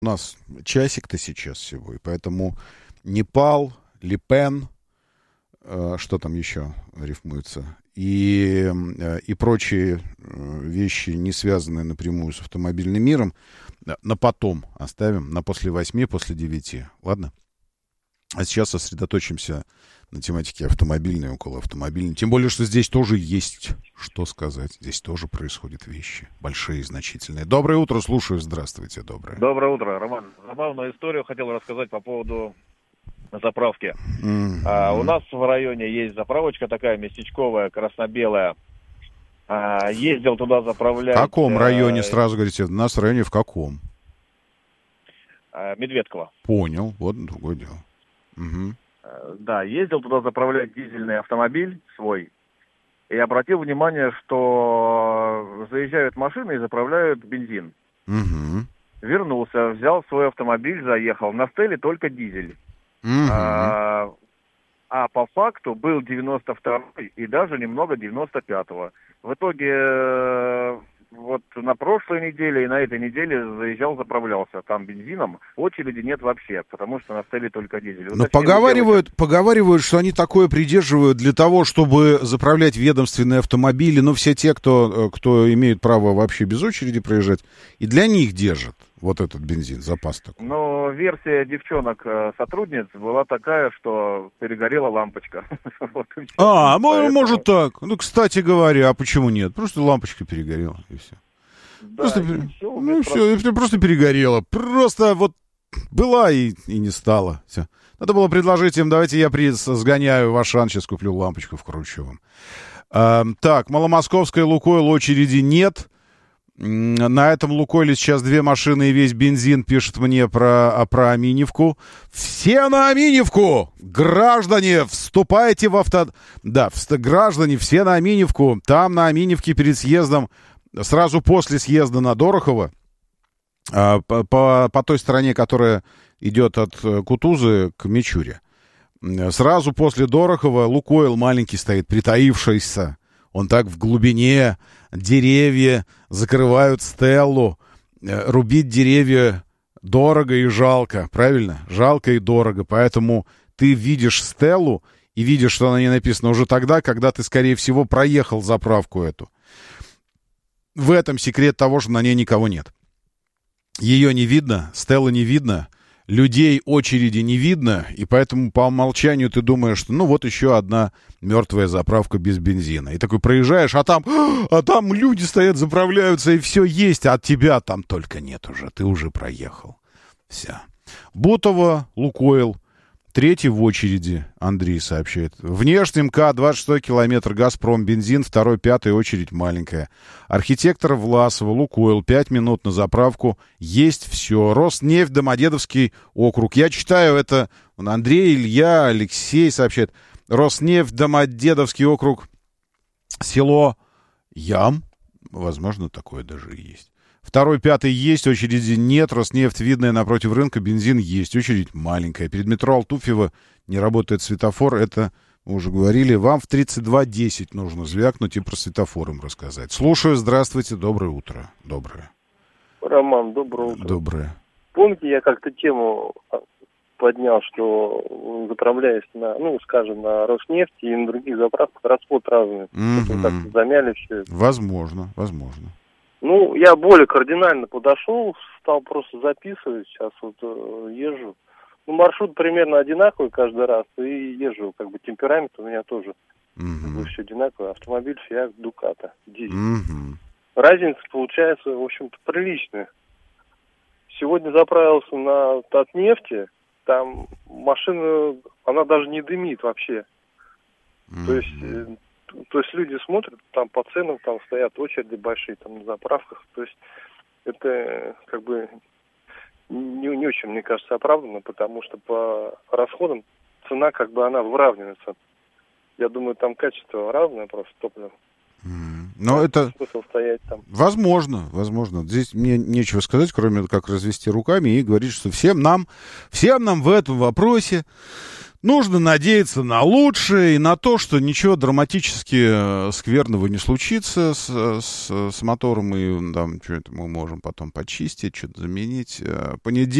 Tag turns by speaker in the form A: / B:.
A: У нас часик-то сейчас всего, и поэтому Непал, Липен, что там еще рифмуется, и прочие вещи, не связанные напрямую с автомобильным миром, на потом оставим, на после 8, после 9. Ладно? А сейчас сосредоточимся на тематике автомобильной, около автомобильной. Тем более, что здесь тоже есть что сказать. Здесь тоже происходят вещи большие и значительные. Доброе утро, слушаю. Здравствуйте, доброе.
B: Доброе утро, Роман. Забавную историю хотел рассказать по поводу заправки. У нас в районе есть заправочка такая местечковая, красно-белая. Ездил туда заправлять.
A: В каком районе, сразу говорите? У нас в районе в каком?
B: Медведково.
A: Понял, вот другое дело. Угу.
B: Да, ездил туда заправлять дизельный автомобиль свой. И обратил внимание, что заезжают машины и заправляют бензин.
A: Угу.
B: Вернулся, взял свой автомобиль, заехал. На стеле только дизель.
A: Угу.
B: А по факту был 92-й и даже немного 95-го. В итоге вот на прошлой неделе и на этой неделе заезжал, заправлялся там бензином. Очереди нет вообще, потому что на стеле только дизель.
A: Но поговаривают, что они такое придерживают для того, чтобы заправлять ведомственные автомобили. Но все те, кто имеют право вообще без очереди проезжать, и для них держат вот этот бензин, запас такой.
B: Но версия девчонок-сотрудниц была такая, что перегорела лампочка.
A: Может так. Ну, кстати говоря, а почему нет? Просто лампочка перегорела, и все. Просто перегорела. Просто вот была и не стала. Все. Надо было предложить им, давайте я сгоняю в Ашан, сейчас куплю лампочку, вкручу вам. Так, Маломосковская, Лукойл, очереди нет. На этом Лукойле сейчас 2 машины и весь бензин, пишет мне про Аминевку. Все на Аминевку! Граждане, вступайте в граждане, все на Аминевку. Там на Аминевке перед съездом, сразу после съезда на Дорохово, по той стороне, которая идет от Кутузы к Мичуре. Сразу после Дорохова Лукойл маленький стоит, притаившийся. Он так в глубине, деревья закрывают стеллу. Рубить деревья дорого и жалко, правильно? Жалко и дорого, поэтому ты видишь стеллу и видишь, что на ней написано уже тогда, когда ты, скорее всего, проехал заправку эту. В этом секрет того, что на ней никого нет. Ее не видно, стеллы не видно, людей очереди не видно, и поэтому по умолчанию ты думаешь, что ну вот еще одна мертвая заправка без бензина. И такой проезжаешь, а там люди стоят, заправляются, и все есть, а тебя там только нет уже, ты уже проехал. Все. Бутово, Лукойл, 3-й в очереди, Андрей сообщает. Внешний МК, 26 километр, Газпром, бензин, 2-й, 5-й, очередь маленькая. Архитектор Власова, Лукойл, 5 минут на заправку, есть все. Роснефть, Домодедовский округ. Я читаю это, Андрей, Илья, Алексей сообщает. Роснефть, Домодедовский округ, село Ям, возможно, такое даже и есть. 2-й, 5-й есть, очереди нет. Роснефть, видная напротив рынка, бензин есть, очередь маленькая. Перед метро Алтуфьево не работает светофор, это мы уже говорили. Вам в 32:10 нужно звякнуть и про светофор им рассказать. Слушаю, здравствуйте, доброе утро. Доброе.
C: Роман, доброе утро.
A: Доброе.
C: Помните, я как-то тему поднял, что заправляясь на Роснефти и на других заправках расход разный. Как-то замяли все это.
A: Возможно.
C: Ну, я более кардинально подошел, стал просто записывать, сейчас вот езжу. Ну, маршрут примерно одинаковый каждый раз, и езжу, как бы темперамент у меня тоже все одинаковый. Автомобиль Fiat Ducato, дизель. Разница получается, в общем-то, приличная. Сегодня заправился на Татнефти, там машина, она даже не дымит вообще. То есть люди смотрят, там по ценам, там стоят очереди большие, там на заправках. То есть это как бы не очень, мне кажется, оправданно, потому что по расходам цена как бы она выравнивается. Я думаю, там качество разное просто топлива.
A: Но это
C: смысл стоять там.
A: Возможно. Здесь мне нечего сказать, кроме как развести руками и говорить, что всем нам в этом вопросе Нужно надеяться на лучшее и на то, что ничего драматически скверного не случится с мотором, и там что-то мы можем потом почистить, что-то заменить. Понедельник.